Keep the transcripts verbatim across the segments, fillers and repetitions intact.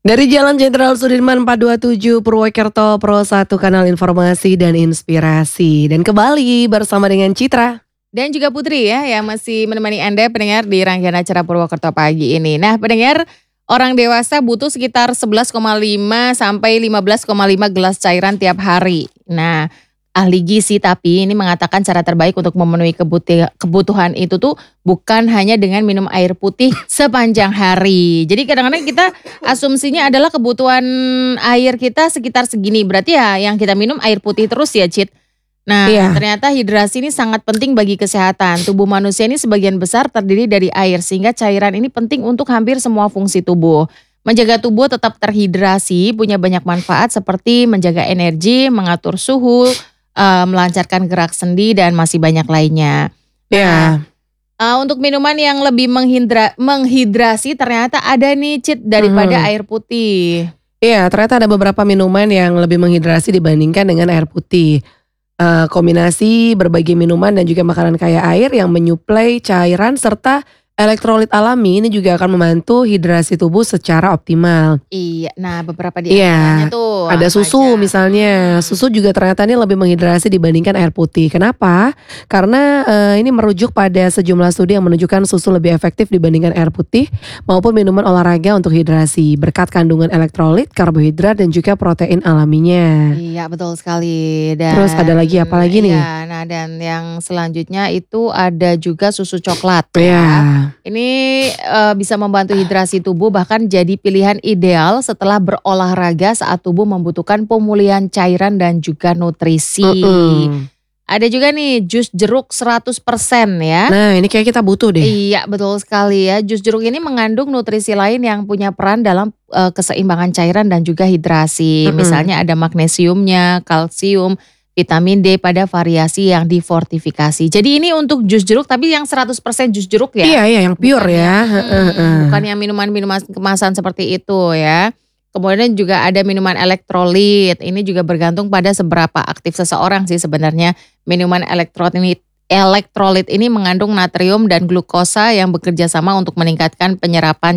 Dari Jalan Jenderal Sudirman empat dua tujuh Purwokerto, Pro satu kanal informasi dan inspirasi. Dan kembali bersama dengan Citra. Dan juga Putri ya yang masih menemani Anda pendengar di rangkaian acara Purwokerto pagi ini. Nah pendengar, orang dewasa butuh sekitar sebelas koma lima sampai lima belas koma lima gelas cairan tiap hari. Nah ahli gizi tapi ini mengatakan cara terbaik untuk memenuhi kebuti- kebutuhan itu tuh bukan hanya dengan minum air putih sepanjang hari. Jadi kadang-kadang kita asumsinya adalah kebutuhan air kita sekitar segini. Berarti ya yang kita minum air putih terus ya Cit. Nah Iya. ternyata hidrasi ini sangat penting bagi kesehatan. Tubuh manusia ini sebagian besar terdiri dari air sehingga cairan ini penting untuk hampir semua fungsi tubuh. Menjaga tubuh tetap terhidrasi punya banyak manfaat seperti menjaga energi, mengatur suhu, uh, melancarkan gerak sendi dan masih banyak lainnya. Iya. Uh, untuk minuman yang lebih menghidra, menghidrasi ternyata ada nih Cit daripada Mhm. air putih. Iya, ternyata ada beberapa minuman yang lebih menghidrasi dibandingkan dengan air putih. Eh, kombinasi berbagai minuman dan juga makanan kaya air yang menyuplai cairan serta elektrolit alami ini juga akan membantu hidrasi tubuh secara optimal. Iya, nah beberapa di antaranya Iya, tuh ada apa susu aja? misalnya. Hmm. Susu juga ternyata ini lebih menghidrasi dibandingkan air putih. Kenapa? Karena eh, ini merujuk pada sejumlah studi yang menunjukkan susu lebih efektif dibandingkan air putih maupun minuman olahraga untuk hidrasi berkat kandungan elektrolit, karbohidrat dan juga protein alaminya. Iya betul sekali. Dan Terus ada lagi apa lagi nih? iya, nah dan yang selanjutnya itu ada juga susu coklat Iya. ya. Ini uh, bisa membantu hidrasi tubuh bahkan jadi pilihan ideal setelah berolahraga saat tubuh membutuhkan pemulihan cairan dan juga nutrisi. Mm-mm. Ada juga nih jus jeruk seratus persen ya. Nah ini kayak kita butuh deh. Iya betul sekali ya. Jus jeruk ini mengandung nutrisi lain yang punya peran dalam uh, keseimbangan cairan dan juga hidrasi. Mm-mm. Misalnya ada magnesiumnya, kalsium, vitamin D pada variasi yang difortifikasi. Jadi ini untuk jus jeruk tapi yang seratus persen jus jeruk ya. Iya iya yang pure Bukan ya. yang, Heeh, hmm, heeh. bukan yang minuman-minuman kemasan seperti itu ya. Kemudian juga ada minuman elektrolit. Ini juga bergantung pada seberapa aktif seseorang sih sebenarnya. Minuman elektrolit elektrolit ini mengandung natrium dan glukosa yang bekerja sama untuk meningkatkan penyerapan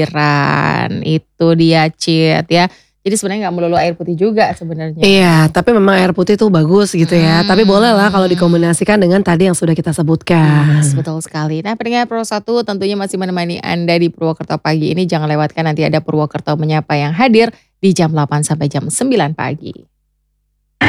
cairan. Itu dia Cit ya. Jadi sebenarnya nggak melulu air putih juga sebenarnya. Iya, tapi memang air putih tuh bagus gitu ya. Hmm. Tapi boleh lah kalau dikombinasikan dengan tadi yang sudah kita sebutkan. Yes, betul sekali. Nah pendengar Pro satu tentunya masih menemani Anda di Purwokerto pagi ini. Jangan lewatkan nanti ada Purwokerto Menyapa yang hadir di jam delapan sampai jam sembilan pagi.